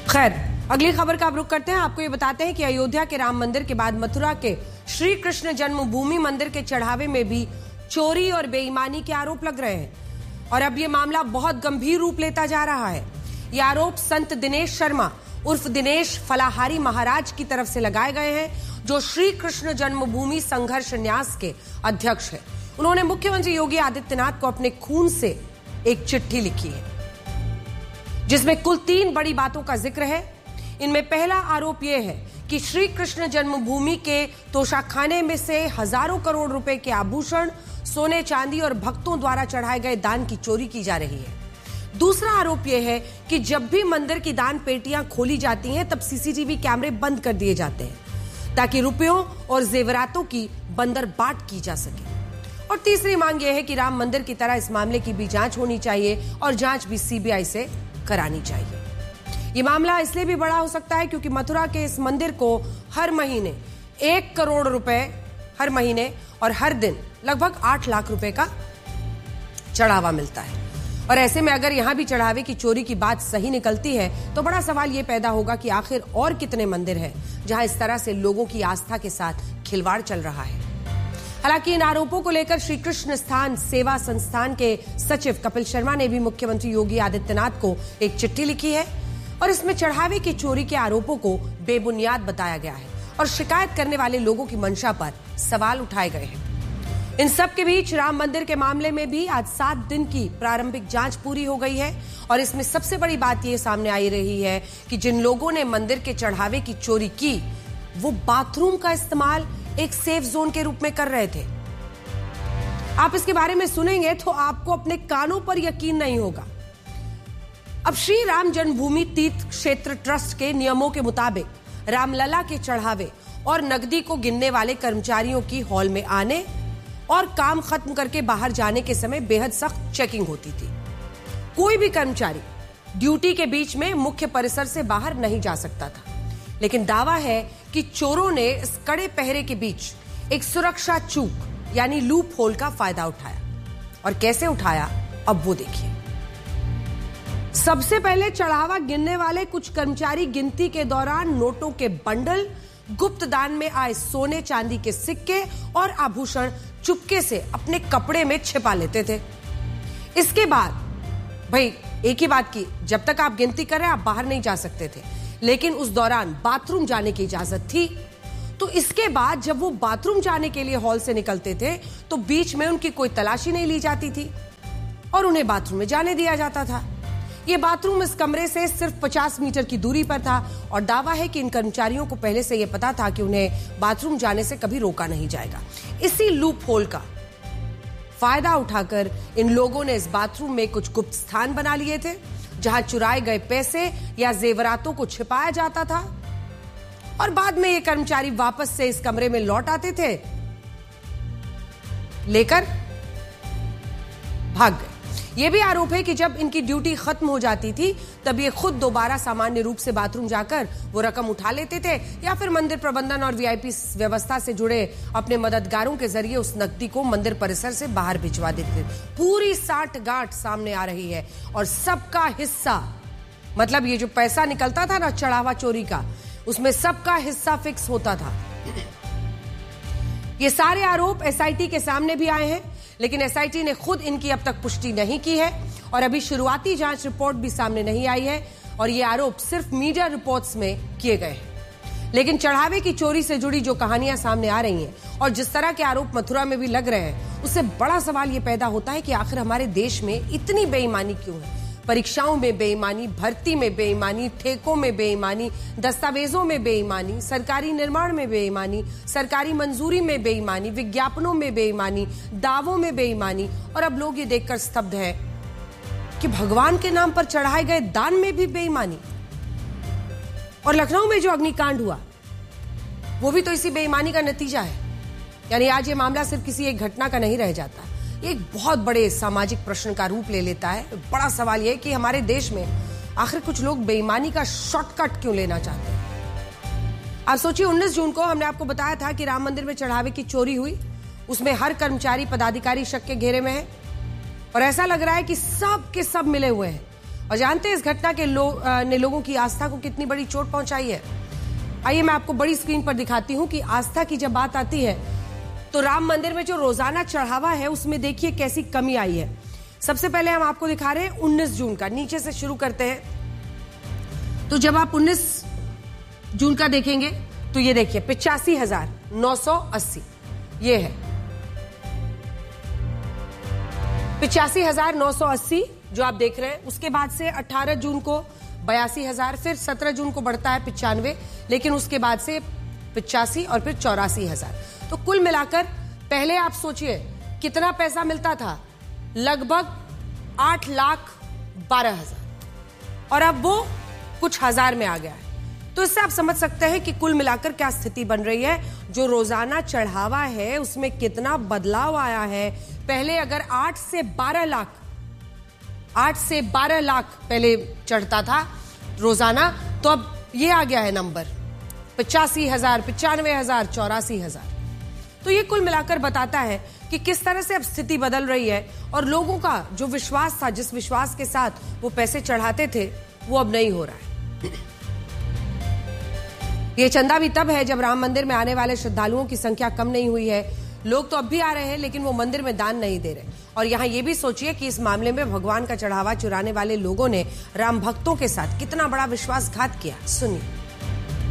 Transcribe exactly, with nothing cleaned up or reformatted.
खैर, अगली खबर का आप रुख करते हैं। आपको ये बताते हैं कि अयोध्या के राम मंदिर के बाद मथुरा के श्री कृष्ण जन्मभूमि मंदिर के चढ़ावे में भी चोरी और बेईमानी के आरोप लग रहे हैं और अब ये मामला बहुत गंभीर रूप लेता जा रहा है। ये आरोप संत दिनेश शर्मा उर्फ दिनेश फलाहारी महाराज की तरफ से लगाए गए हैं, जो श्री कृष्ण जन्मभूमि संघर्ष न्यास के अध्यक्ष हैं। उन्होंने मुख्यमंत्री योगी आदित्यनाथ को अपने खून से एक चिट्ठी लिखी है जिसमें कुल तीन बड़ी बातों का जिक्र है। इनमें पहला आरोप यह है कि श्री कृष्ण जन्मभूमि के तोशाखाने में से हजारों करोड़ रुपए के आभूषण, सोने चांदी और भक्तों द्वारा चढ़ाए गए दान की चोरी की जा रही है। दूसरा आरोप यह है कि जब भी मंदिर की दान पेटियां खोली जाती हैं तब सीसीटीवी कैमरे बंद कर दिए जाते हैं ताकि रुपयों और जेवरातों की बंदरबाट की जा सके। और तीसरी मांग यह है कि राम मंदिर की तरह इस मामले की भी जांच होनी चाहिए और जांच भी सीबीआई से करानी चाहिए। ये मामला इसलिए भी बड़ा हो सकता है क्योंकि मथुरा के इस मंदिर को हर महीने एक करोड़ रुपए हर महीने और हर दिन लगभग आठ लाख रुपए का चढ़ावा मिलता है। और ऐसे में अगर यहां भी चढ़ावे की चोरी की बात सही निकलती है तो बड़ा सवाल यह पैदा होगा कि आखिर और कितने मंदिर हैं जहां इस तरह से लोगों की आस्था के साथ खिलवाड़ चल रहा है। हालांकि इन आरोपों को लेकर श्री कृष्ण स्थान सेवा संस्थान के सचिव कपिल शर्मा ने भी मुख्यमंत्री योगी आदित्यनाथ को एक चिट्ठी लिखी है और इसमें चढ़ावे की चोरी के आरोपों को बेबुनियाद बताया गया है और शिकायत करने वाले लोगों की मंशा पर सवाल उठाए गए हैं। इन सब के बीच राम मंदिर के मामले में भी आज सात दिन की प्रारंभिक जांच पूरी हो गई है और इसमें सबसे बड़ी बात यह सामने आई रही है कि जिन लोगों ने मंदिर के चढ़ावे की चोरी की वो बाथरूम का इस्तेमाल एक सेफ जोन के रूप में कर रहे थे। आप इसके बारे में सुनेंगे तो आपको अपने कानों पर यकीन नहीं होगा। अब श्री राम जन्मभूमि तीर्थ क्षेत्र ट्रस्ट के नियमों के मुताबिक रामलला के चढ़ावे और नकदी को गिनने वाले कर्मचारियों की हॉल में आने और काम खत्म करके बाहर जाने के समय बेहद सख्त चेकिंग होती थी। कोई भी कर्मचारी ड्यूटी के बीच में मुख्य परिसर से बाहर नहीं जा सकता था, लेकिन दावा है कि चोरों ने इस कड़े पहरे के बीच एक सुरक्षा चूक यानी लूप होल का फायदा उठाया। और कैसे उठाया अब वो देखिए। सबसे पहले चढ़ावा गिनने वाले कुछ कर्मचारी गिनती के दौरान नोटों के बंडल, गुप्त दान में आए सोने चांदी के सिक्के और आभूषण चुपके से अपने कपड़े में छिपा लेते थे। इसके बाद भाई एक ही बात की, जब तक आप गिनती कर रहे हैं आप बाहर नहीं जा सकते थे, लेकिन उस दौरान बाथरूम जाने की इजाजत थी। तो इसके बाद जब वो बाथरूम जाने के लिए हॉल से निकलते थे तो बीच में उनकी कोई तलाशी नहीं ली जाती थी और उन्हें बाथरूम में जाने दिया जाता था। ये बाथरूम इस कमरे से सिर्फ पचास मीटर की दूरी पर था और दावा है कि इन कर्मचारियों को पहले से यह पता था कि उन्हें बाथरूम जाने से कभी रोका नहीं जाएगा। इसी लूप होल का फायदा उठाकर इन लोगों ने इस बाथरूम में कुछ गुप्त स्थान बना लिए थे जहां चुराए गए पैसे या जेवरातों को छिपाया जाता था और बाद में ये कर्मचारी वापस से इस कमरे में लौट आते थे, लेकर भाग गए। यह भी आरोप है कि जब इनकी ड्यूटी खत्म हो जाती थी तब ये खुद दोबारा सामान्य रूप से बाथरूम जाकर वो रकम उठा लेते थे या फिर मंदिर प्रबंधन और वीआईपी व्यवस्था से जुड़े अपने मददगारों के जरिए उस नकदी को मंदिर परिसर से बाहर भिजवा देते थे। पूरी साठ गांठ सामने आ रही है और सबका हिस्सा, मतलब ये जो पैसा निकलता था ना चढ़ावा चोरी का, उसमें सबका हिस्सा फिक्स होता था। ये सारे आरोप एसआईटी के सामने भी आए हैं, लेकिन एसआईटी ने खुद इनकी अब तक पुष्टि नहीं की है और अभी शुरुआती जांच रिपोर्ट भी सामने नहीं आई है और ये आरोप सिर्फ मीडिया रिपोर्ट्स में किए गए हैं। लेकिन चढ़ावे की चोरी से जुड़ी जो कहानियां सामने आ रही हैं और जिस तरह के आरोप मथुरा में भी लग रहे हैं, उससे बड़ा सवाल ये पैदा होता है कि आखिर हमारे देश में इतनी बेईमानी क्यों है। परीक्षाओं में बेईमानी, भर्ती में बेईमानी, ठेकों में बेईमानी, दस्तावेजों में बेईमानी, सरकारी निर्माण में बेईमानी, सरकारी मंजूरी में बेईमानी, विज्ञापनों में बेईमानी, दावों में बेईमानी और अब लोग ये देखकर स्तब्ध हैं कि भगवान के नाम पर चढ़ाए गए दान में भी बेईमानी। और लखनऊ में जो अग्निकांड हुआ वो भी तो इसी बेईमानी का नतीजा है। यानी आज ये मामला सिर्फ किसी एक घटना का नहीं रह जाता, एक बहुत बड़े सामाजिक प्रश्न का रूप ले लेता है। बड़ा सवाल यह है कि हमारे देश में आखिर कुछ लोग बेईमानी का शॉर्टकट क्यों लेना चाहते हैं। आप सोचिए, उन्नीस जून को हमने आपको बताया था कि राम मंदिर में चढ़ावे की चोरी हुई, उसमें हर कर्मचारी पदाधिकारी शक के घेरे में है और ऐसा लग रहा है कि सब के सब मिले हुए हैं। और जानते हैं इस घटना के लो, ने लोगों की आस्था को कितनी बड़ी चोट पहुंचाई है। आइए मैं आपको बड़ी स्क्रीन पर दिखाती हूं कि आस्था की जब बात आती है तो राम मंदिर में जो रोजाना चढ़ावा है उसमें देखिए कैसी कमी आई है। सबसे पहले हम आपको दिखा रहे हैं उन्नीस जून का, नीचे से शुरू करते हैं। तो जब आप उन्नीस जून का देखेंगे तो ये देखिए पिचासी हजार नौ सौ अस्सी, ये है पिचासी हजार नौ सौ अस्सी जो आप देख रहे हैं। उसके बाद से अठारह जून को बयासी हजार, फिर सत्रह जून को बढ़ता है पिचानवे, लेकिन उसके बाद से पिचासी और फिर चौरासी हजार। तो कुल मिलाकर पहले आप सोचिए कितना पैसा मिलता था, लगभग आठ लाख बारह हजार, और अब वो कुछ हजार में आ गया है। तो इससे आप समझ सकते हैं कि कुल मिलाकर क्या स्थिति बन रही है। जो रोजाना चढ़ावा है उसमें कितना बदलाव आया है। पहले अगर आठ से बारह लाख आठ से बारह लाख पहले चढ़ता था रोजाना, तो अब ये आ गया है नंबर पचासी हजार, पिचानवे हजार, चौरासी हजार। तो ये कुल मिलाकर बताता है कि किस तरह से अब स्थिति बदल रही है और लोगों का जो विश्वास था, जिस विश्वास के साथ वो पैसे चढ़ाते थे, वो अब नहीं हो रहा है। ये चंदा भी तब है जब राम मंदिर में आने वाले श्रद्धालुओं की संख्या कम नहीं हुई है। लोग तो अब भी आ रहे हैं लेकिन वो मंदिर में दान नहीं दे रहे। और यहाँ ये भी सोचिए कि इस मामले में भगवान का चढ़ावा चुराने वाले लोगों ने राम भक्तों के साथ कितना बड़ा विश्वासघात किया। सुनिए।